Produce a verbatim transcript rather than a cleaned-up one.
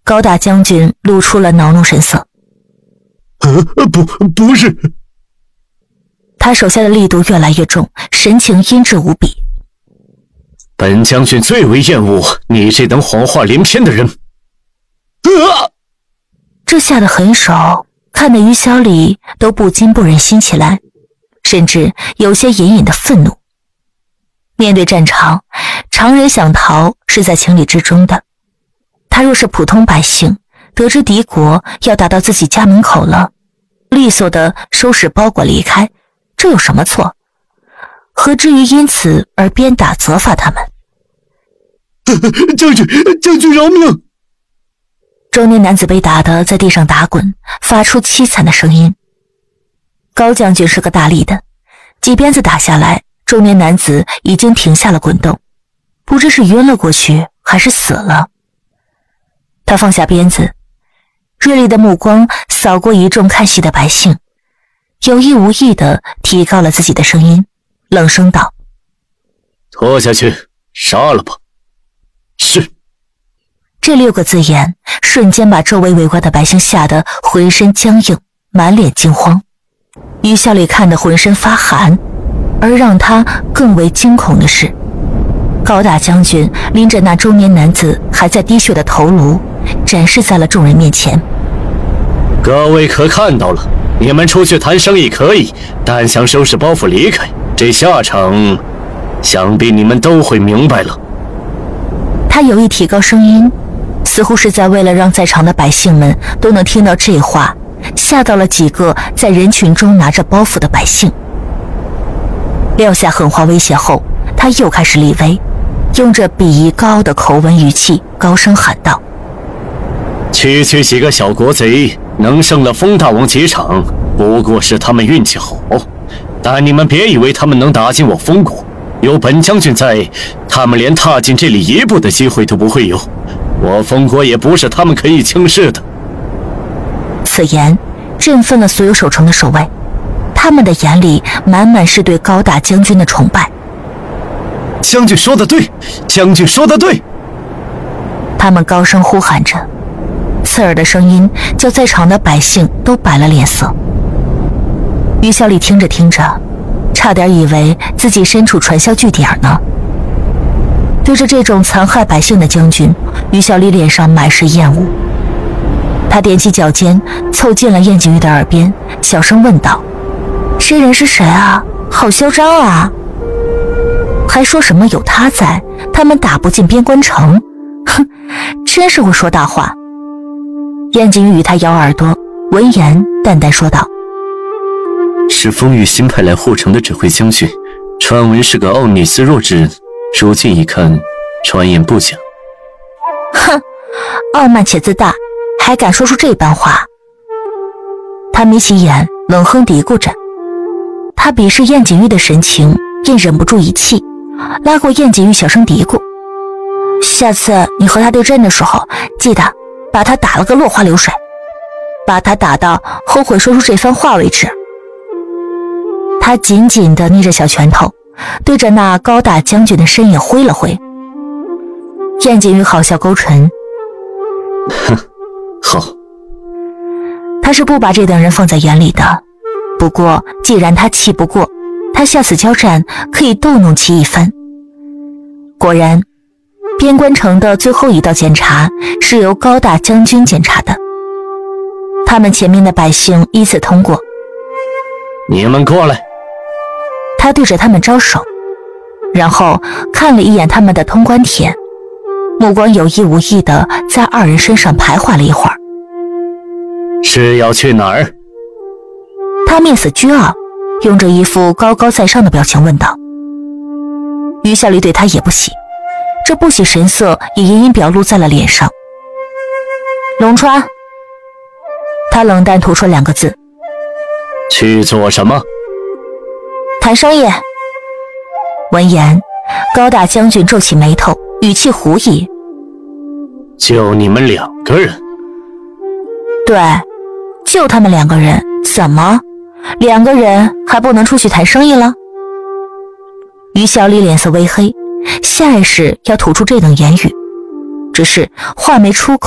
高大将军露出了恼怒神色。 呃，不，不是。 他手下的力度越来越重，神情阴鸷无比。 本将军最为厌恶你这等谎话连篇的人。啊！ 这下的狠手，看得于小李都不禁不忍心起来，甚至有些隐隐的愤怒。面对战场，常人想逃是在情理之中的。他若是普通百姓，得知敌国要打到自己家门口了，利索地收拾包裹离开，这有什么错？何至于因此而鞭打责罚他们？ 将军，将军饶命！ 中年男子被打得在地上打滚，发出凄惨的声音。高将军是个大力的，几鞭子打下来，中年男子已经停下了滚动，不知是晕了过去还是死了。他放下鞭子，锐利的目光扫过一众看戏的百姓，有意无意地提高了自己的声音，冷声道： 拖下去，杀了吧。是。 这六个字眼瞬间把周围围观的百姓吓得浑身僵硬，满脸惊慌。于小李看得浑身发寒，而让他更为惊恐的是，高大将军拎着那中年男子还在滴血的头颅，展示在了众人面前。 各位可看到了，你们出去谈生意可以，但想收拾包袱离开，这下场想必你们都会明白了。 他有意提高声音，似乎是在为了让在场的百姓们都能听到这话，吓到了几个在人群中拿着包袱的百姓。撂下狠话威胁后，他又开始立威，用着鄙夷高傲的口吻语气高声喊道： 区区几个小国贼能胜了风大王几场，不过是他们运气好，但你们别以为他们能打进我封国，有本将军在，他们连踏进这里一步的机会都不会有，我封国也不是他们可以轻视的。 此言振奋了所有守城的守卫，他们的眼里满满是对高大将军的崇拜。 将军说得对，将军说得对！ 他们高声呼喊着，刺耳的声音叫在场的百姓都摆了脸色。于小李听着听着，差点以为自己身处传销据点呢。对着这种残害百姓的将军，于小李脸上满是厌恶。他踮起脚尖，凑近了燕景玉的耳边，小声问道：这人是谁啊？好嚣张啊！还说什么有他在，他们打不进边关城？哼，真是会说大话。燕景玉与他咬耳朵，闻言淡淡说道： 是风玉新派来护城的指挥将军，传闻是个傲女思弱之人，如今一看，传言不假。 哼，傲慢且自大，还敢说出这般话。他眯起眼，冷哼嘀咕着。他鄙视燕景玉的神情，便忍不住一气，拉过燕景玉，小声嘀咕：下次你和他对阵的时候，记得把他打了个落花流水，把他打到后悔说出这番话为止。他紧紧地捏着小拳头，对着那高大将军的身影挥了挥。燕景玉好笑勾唇： 哼，好。 他是不把这等人放在眼里的，不过既然他气不过，他下次交战可以逗弄其一番。果然，边关城的最后一道检查是由高大将军检查的，他们前面的百姓依次通过。 你们过来。 他对着他们招手，然后看了一眼他们的通关帖，目光有意无意地在二人身上徘徊了一会儿。 是要去哪儿？ 他面色倨傲，用着一副高高在上的表情问道。于小李对他也不喜，这不喜神色也隐隐表露在了脸上。龙川。他冷淡吐出两个字。 去做什么？ 谈生意。闻言，高大将军皱起眉头，语气狐疑： 就你们两个人？ 对，就他们两个人，怎么两个人还不能出去谈生意了？于小李脸色微黑，下意识要吐出这等言语，只是话没出口。